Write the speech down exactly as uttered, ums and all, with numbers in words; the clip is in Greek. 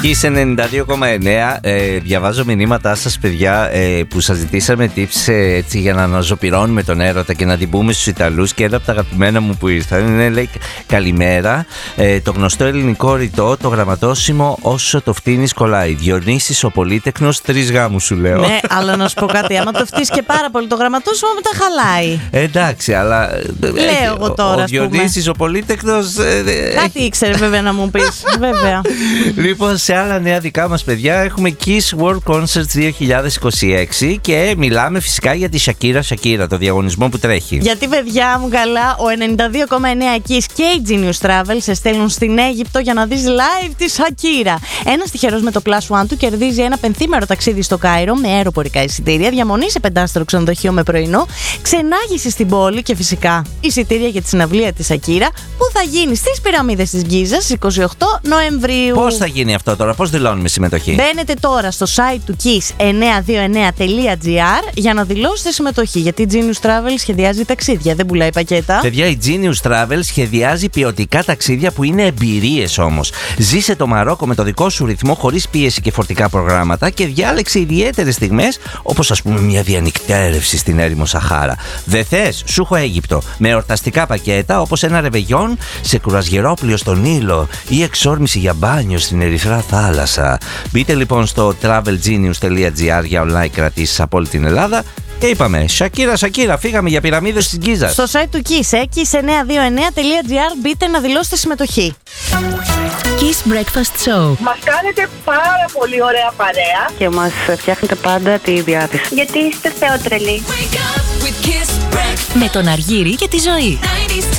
Kiss ενενήντα δύο κόμμα εννέα. ε, Διαβάζω μηνύματά σας, παιδιά, ε, που σας ζητήσαμε tips ε, έτσι, για να αναζωπυρώνουμε τον έρωτα και να την πούμε στους Ιταλούς. Και ένα από τα αγαπημένα μου που ήρθαν είναι, λέει, καλημέρα. ε, Το γνωστό ελληνικό ρητό, το γραμματόσημο όσο το φτύνεις κολλάει. Διονύσης ο πολύτεκνος, τρεις γάμους σου λέω. Ναι, αλλά να σου πω κάτι. Άμα το φτύσεις και πάρα πολύ το γραμματόσημο, μετά χαλάει. Ε, εντάξει, αλλά. Λέω εγώ τώρα. Ο Διονύσης ο πολύτεκνος. ε, Κάτι ήξερε βέβαια να μου πεις. Βέβαια. Λοιπόν, σε άλλα νέα δικά μας, παιδιά, έχουμε Kiss World Concerts δύο χιλιάδες είκοσι έξι και μιλάμε φυσικά για τη Shakira Shakira, το διαγωνισμό που τρέχει. Γιατί, παιδιά μου, καλά, ο ενενήντα δύο κόμμα εννέα Kiss και η Genius Travel σε στέλνουν στην Αίγυπτο για να δεις live τη Shakira. Ένας τυχερός με το Plus One του κερδίζει ένα πενθήμερο ταξίδι στο Κάιρο με αεροπορικά εισιτήρια, διαμονή σε πεντάστερο ξενοδοχείο με πρωινό, ξενάγηση στην πόλη και φυσικά εισιτήρια για τη συναυλία της Shakira που θα γίνει στις πυραμίδες της Γκίζας στις είκοσι οκτώ Νοεμβρίου. Πώς θα γίνει αυτό τώρα, πώς δηλώνουμε συμμετοχή? Μπαίνετε τώρα στο site του kiss εννιακόσια είκοσι εννέα τελεία τζι άρ για να δηλώσετε συμμετοχή. Γιατί η Genius Travel σχεδιάζει ταξίδια, δεν πουλάει πακέτα. Παιδιά, η Genius Travel σχεδιάζει ποιοτικά ταξίδια που είναι εμπειρίες όμως. Ζήσε το Μαρόκο με το δικό σου ρυθμό, χωρίς πίεση και φορτικά προγράμματα και διάλεξε ιδιαίτερες στιγμές, όπως ας πούμε μια διανυκτέρευση στην έρημο Σαχάρα. Δεν θες? Σου έχω Αίγυπτο με εορταστικά πακέτα όπως ένα ρεβεγιόν σε κουρασγερόπλιο στον Νείλο ή εξόρμηση για μπάνιο στην Ερυθρά Θάλασσα. Μπείτε λοιπόν στο travel genius τελεία τζι άρ για online κρατήσεις από όλη την Ελλάδα. Και είπαμε, Shakira, Shakira, φύγαμε για πυραμίδες της Γκίζας. Στο site του Kiss, kiss εννιακόσια είκοσι εννέα τελεία τζι άρ, μπείτε να δηλώσετε συμμετοχή. Kiss Breakfast Show. Μας κάνετε πάρα πολύ ωραία παρέα Και μας φτιάχνετε πάντα τη διάθεση. γιατί είστε θεότρελοι. Με τον Αργύρη και τη Ζωή.